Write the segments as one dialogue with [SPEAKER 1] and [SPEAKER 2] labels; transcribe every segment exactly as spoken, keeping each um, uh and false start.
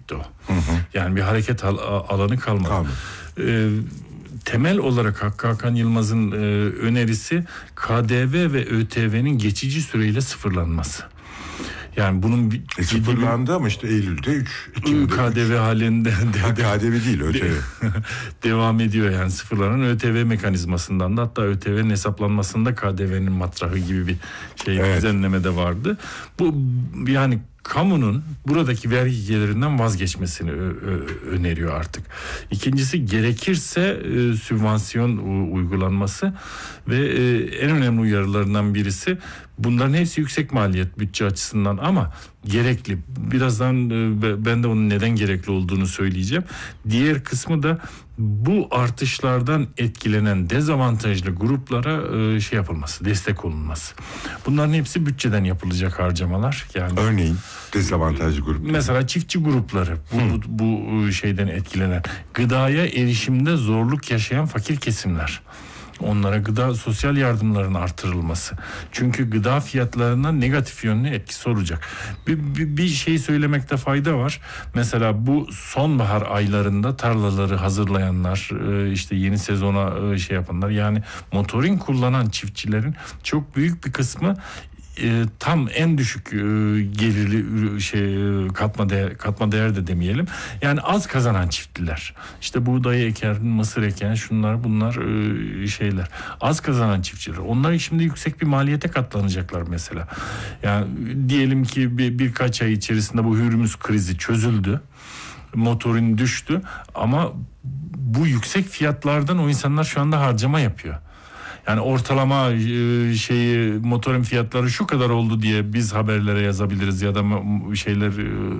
[SPEAKER 1] gitti o. Hı hı. Yani bir hareket al- alanı kalmadı. kalmadı. Ee, temel olarak Hakkı Hakan Yılmaz'ın e, önerisi K D V ve Ö T V'nin geçici süreyle sıfırlanması. Yani bunun bir,
[SPEAKER 2] e, sıfırlandı ama işte Eylül'de üç,
[SPEAKER 1] K D V üç. Halinde de,
[SPEAKER 2] ha, K D V değil Ö T V
[SPEAKER 1] devam ediyor yani sıfırlanan Ö T V mekanizmasından da, hatta Ö T V'nin hesaplanmasında K D V'nin matrahı gibi bir şey evet. düzenleme de vardı. Bu yani kamunun buradaki vergi gelirinden vazgeçmesini ö- ö- öneriyor artık. İkincisi gerekirse e, sübvansiyon u- uygulanması ve e, en önemli uyarılarından birisi, bunların hepsi yüksek maliyet bütçe açısından ama gerekli. Birazdan e, ben de onun neden gerekli olduğunu söyleyeceğim. Diğer kısmı da bu artışlardan etkilenen dezavantajlı gruplara e, şey yapılması, destek olunması. Bunların hepsi bütçeden yapılacak harcamalar. Yani
[SPEAKER 2] örneğin dezavantajlı grup.
[SPEAKER 1] Mesela çiftçi grupları bu, bu, bu şeyden etkilenen, gıdaya erişimde zorluk yaşayan fakir kesimler. Onlara gıda sosyal yardımların artırılması. Çünkü gıda fiyatlarına negatif yönlü etkisi olacak. Bir, bir, bir şey söylemekte fayda var. Mesela bu sonbahar aylarında tarlaları hazırlayanlar, işte yeni sezona şey yapanlar, yani motorin kullanan çiftçilerin çok büyük bir kısmı E, tam en düşük e, gelirli şey katma değer, katma değer de demeyelim. Yani az kazanan çiftçiler. İşte buğday eken, mısır eken, şunlar bunlar e, şeyler. Az kazanan çiftçiler. Onlar şimdi yüksek bir maliyete katlanacaklar mesela. Yani diyelim ki bir, birkaç ay içerisinde bu Hürmüz krizi çözüldü. Motorin düştü ama bu yüksek fiyatlardan o insanlar şu anda harcama yapıyor. Yani ortalama e, şeyi motorun fiyatları şu kadar oldu diye biz haberlere yazabiliriz ya da şeyler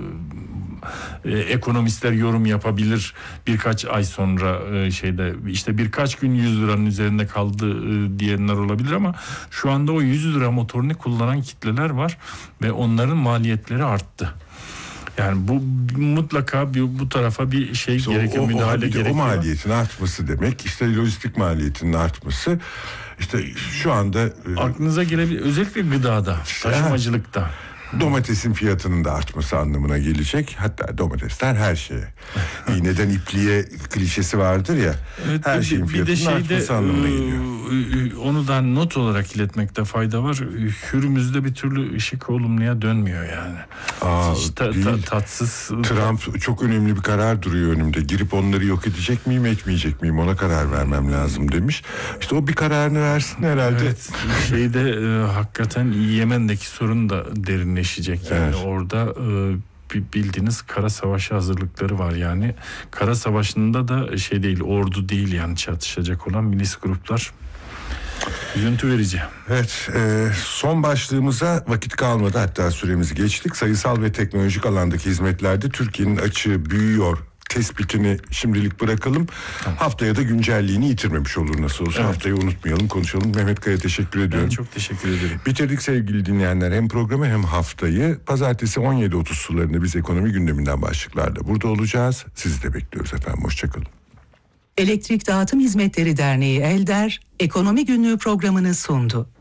[SPEAKER 1] e, e, ekonomistler yorum yapabilir birkaç ay sonra e, şeyde işte birkaç gün yüz liranın üzerinde kaldı e, diyenler olabilir ama şu anda o yüz lira motorunu kullanan kitleler var ve onların maliyetleri arttı. Yani bu mutlaka bir, bu tarafa bir şey işte gerekiyor, o, müdahale
[SPEAKER 2] o,
[SPEAKER 1] gerekiyor.
[SPEAKER 2] O maliyetin artması demek işte lojistik maliyetinin artması. İşte şu anda
[SPEAKER 1] aklınıza gelebilir, özellikle gıdada, taşımacılıkta.
[SPEAKER 2] Domatesin fiyatının da artması anlamına gelecek. Hatta domatesler her şeye. İğneden ipliğe klişesi vardır ya. Evet, her bir, şeyin fiyatının şeyde, artması anlamına geliyor.
[SPEAKER 1] Onu da not olarak iletmekte fayda var. Hürmüz'de bir türlü ışık olumluya dönmüyor yani.
[SPEAKER 2] Aa,
[SPEAKER 1] ta, ta, tatsız.
[SPEAKER 2] Trump çok önemli bir karar duruyor önümde. Girip onları yok edecek miyim, etmeyecek miyim, ona karar vermem lazım demiş. İşte o bir kararını versin herhalde.
[SPEAKER 1] Evet. Şeyde e, hakikaten Yemen'deki sorun da derinleşecek. Yani evet. Orada e, bildiğiniz kara savaşı hazırlıkları var yani. Kara savaşında da şey değil, ordu değil yani çatışacak olan milis gruplar. Üzüntü verici.
[SPEAKER 2] Evet, e, son başlığımıza vakit kalmadı, hatta süremizi geçtik. Sayısal ve teknolojik alandaki hizmetlerde Türkiye'nin açığı büyüyor tespitini şimdilik bırakalım. Tamam. Haftaya da güncelliğini yitirmemiş olur nasıl olsa. Evet. Haftayı unutmayalım, konuşalım. Mehmet Kaya, teşekkür ediyorum.
[SPEAKER 1] Ben çok teşekkür ederim.
[SPEAKER 2] Bitirdik sevgili dinleyenler. Hem programı hem haftayı. Pazartesi on yedi otuz sularında biz ekonomi gündeminden başlıklarla burada olacağız. Sizi de bekliyoruz efendim. Hoşçakalın.
[SPEAKER 3] Elektrik Dağıtım Hizmetleri Derneği ELDER, Ekonomi Günlüğü programını sundu.